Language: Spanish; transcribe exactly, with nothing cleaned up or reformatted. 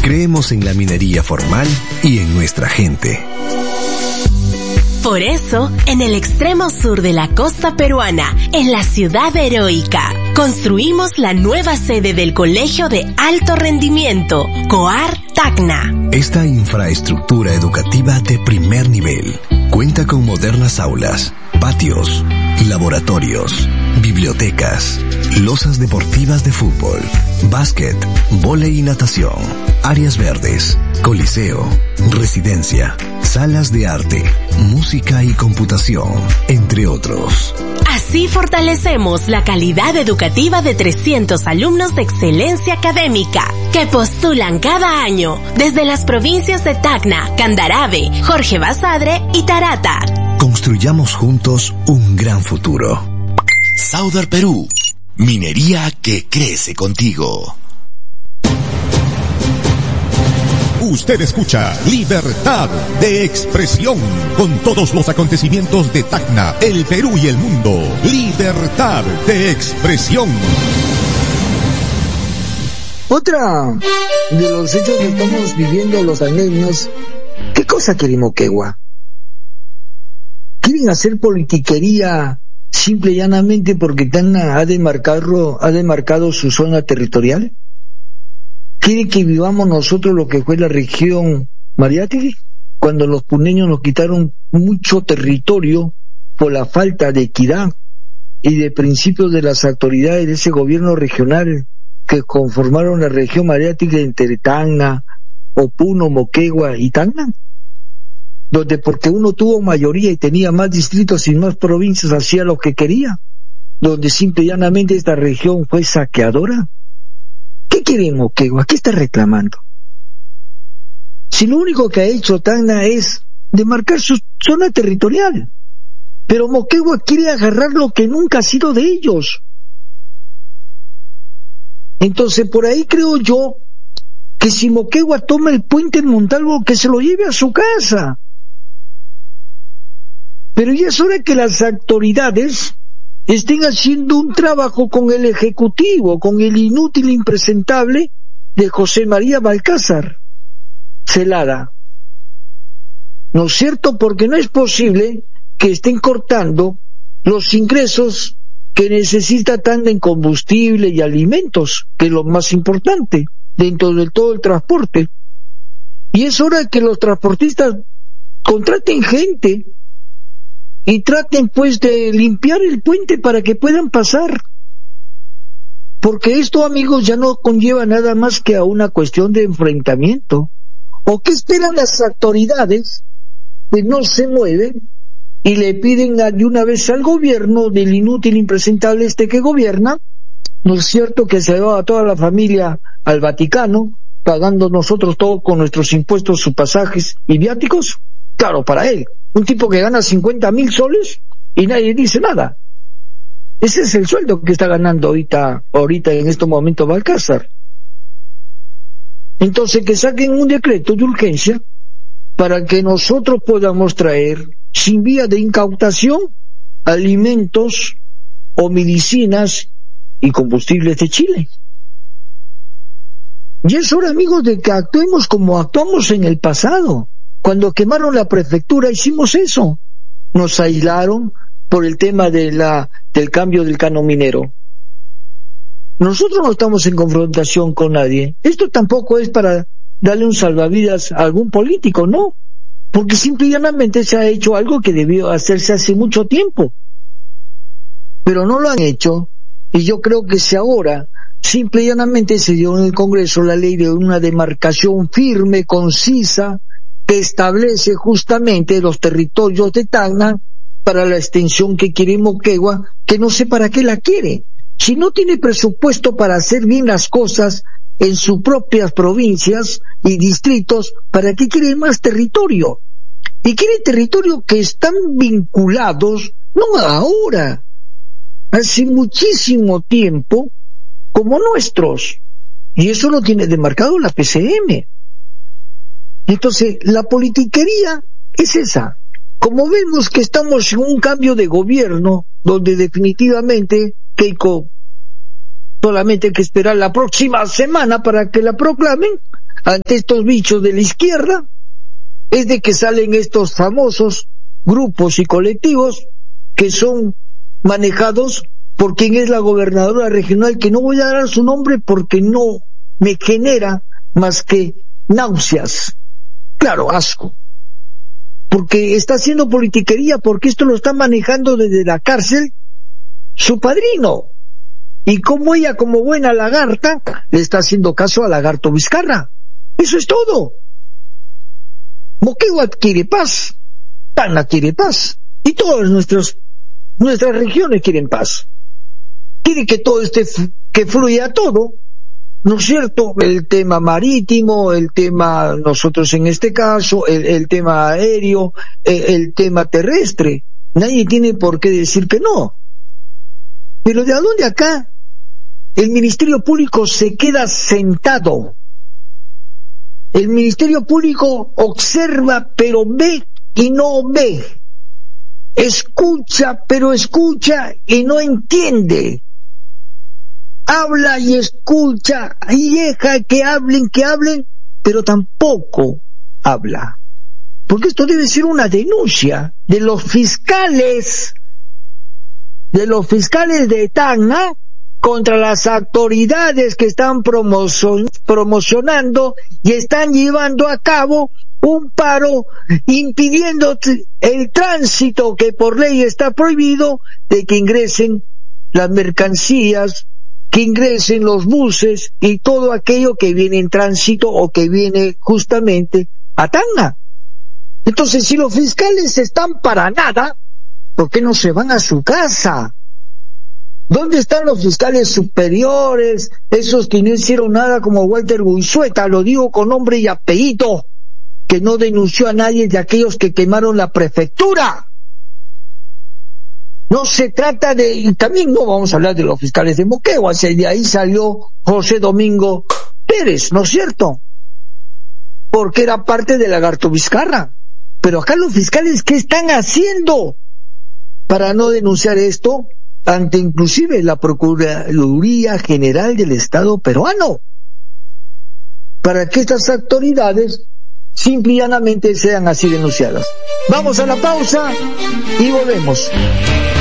Creemos en la minería formal y en nuestra gente. Por eso, en el extremo sur de la costa peruana, en la ciudad heroica, construimos la nueva sede del Colegio de Alto Rendimiento, COAR Tacna. Esta infraestructura educativa de primer nivel cuenta con modernas aulas, patios, laboratorios, bibliotecas, losas deportivas de fútbol, básquet, vóley y natación, áreas verdes, coliseo, residencia, salas de arte, música y computación, entre otros. Así fortalecemos la calidad educativa de trescientos alumnos de excelencia académica que postulan cada año desde las provincias de Tacna, Candarave, Jorge Basadre y Tarata. Construyamos juntos un gran futuro. Saudar Perú, minería que crece contigo. Usted escucha Libertad de Expresión con todos los acontecimientos de Tacna, el Perú y el mundo. Libertad de Expresión. Otra de los hechos que estamos viviendo los tacneños, ¿qué cosa quiere Moquegua? ¿Quieren hacer politiquería simple y llanamente porque Tacna ha demarcado, ha demarcado su zona territorial? ¿Quiere que vivamos nosotros lo que fue la región Mariátegui? Cuando los puneños nos quitaron mucho territorio por la falta de equidad y de principios de las autoridades de ese gobierno regional que conformaron la región Mariátegui entre Tacna, Opuno, Moquegua y Tacna, donde porque uno tuvo mayoría y tenía más distritos y más provincias hacía lo que quería, donde simple y llanamente esta región fue saqueadora. ¿Qué quiere Moquegua? ¿Qué está reclamando? Si lo único que ha hecho Tacna es demarcar su zona territorial, pero Moquegua quiere agarrar lo que nunca ha sido de ellos. Entonces por ahí creo yo que si Moquegua toma el puente en Montalvo, que se lo lleve a su casa. Pero ya es hora que las autoridades estén haciendo un trabajo con el Ejecutivo, con el inútil impresentable de José María Balcázar Celada. ¿No es cierto? Porque no es posible que estén cortando los ingresos que necesita Tacna en combustible y alimentos, que es lo más importante dentro de todo el transporte. Y es hora que los transportistas contraten gente y traten pues de limpiar el puente para que puedan pasar, porque esto, amigos, ya no conlleva nada más que a una cuestión de enfrentamiento. ¿O qué esperan las autoridades? Pues no se mueven y le piden de una vez al gobierno del inútil impresentable este que gobierna, ¿no es cierto?, que se lleva a toda la familia al Vaticano, pagando nosotros todo con nuestros impuestos, sus pasajes y viáticos. Claro, para él, un tipo que gana cincuenta mil soles y nadie dice nada. Ese es el sueldo que está ganando ahorita, ahorita en estos momentos Balcázar. Entonces que saquen un decreto de urgencia para que nosotros podamos traer, sin vía de incautación, alimentos o medicinas y combustibles de Chile. Y es hora, amigos, de que actuemos como actuamos en el pasado. Cuando quemaron la prefectura hicimos eso. Nos aislaron por el tema de la, del cambio del canon minero. Nosotros no estamos en confrontación con nadie. Esto tampoco es para darle un salvavidas a algún político, no. Porque simple y llanamente se ha hecho algo que debió hacerse hace mucho tiempo. Pero no lo han hecho. Y yo creo que si ahora simple y llanamente se dio en el Congreso la ley de una demarcación firme, concisa, que establece justamente los territorios de Tacna para la extensión que quiere Moquegua, que no sé para qué la quiere. Si no tiene presupuesto para hacer bien las cosas en sus propias provincias y distritos, ¿para qué quiere más territorio? Y quiere territorio que están vinculados, no ahora, hace muchísimo tiempo, como nuestros. Y eso lo tiene demarcado la P C M. Entonces, la politiquería es esa. Como vemos que estamos en un cambio de gobierno, donde definitivamente Keiko solamente hay que esperar la próxima semana para que la proclamen, ante estos bichos de la izquierda es de que salen estos famosos grupos y colectivos que son manejados por quien es la gobernadora regional, que no voy a dar su nombre porque no me genera más que náuseas, claro, asco, porque está haciendo politiquería, porque esto lo está manejando desde la cárcel su padrino, y como ella, como buena lagarta, le está haciendo caso a Lagarto Vizcarra. Eso es todo. Moquegua quiere paz, Tacna quiere paz, y todas nuestras nuestras regiones quieren paz. Quiere que todo esté, que fluya todo, ¿no es cierto? El tema marítimo, el tema, nosotros en este caso, el, el tema aéreo, el, el tema terrestre. Nadie tiene por qué decir que no. Pero ¿de dónde acá el Ministerio Público se queda sentado? El Ministerio Público observa, pero ve y no ve. Escucha, pero escucha y no entiende. Habla y escucha y deja que hablen, que hablen, pero tampoco habla. Porque esto debe ser una denuncia de los fiscales, de los fiscales de Tacna contra las autoridades que están promoción, promocionando y están llevando a cabo un paro impidiendo el tránsito que por ley está prohibido, de que ingresen las mercancías, que ingresen los buses y todo aquello que viene en tránsito o que viene justamente a Tacna. Entonces, si los fiscales están para nada, ¿por qué no se van a su casa? ¿Dónde están los fiscales superiores, esos que no hicieron nada como Walter Guizueta, lo digo con nombre y apellido, que no denunció a nadie de aquellos que quemaron la prefectura? No se trata de, y también no vamos a hablar de los fiscales de Moquegua, de ahí salió José Domingo Pérez, ¿no es cierto? Porque era parte de Lagarto Vizcarra. Pero acá los fiscales, ¿qué están haciendo para no denunciar esto ante inclusive la Procuraduría General del Estado peruano? Para que estas autoridades simple y llanamente sean así denunciadas. Vamos a la pausa y volvemos.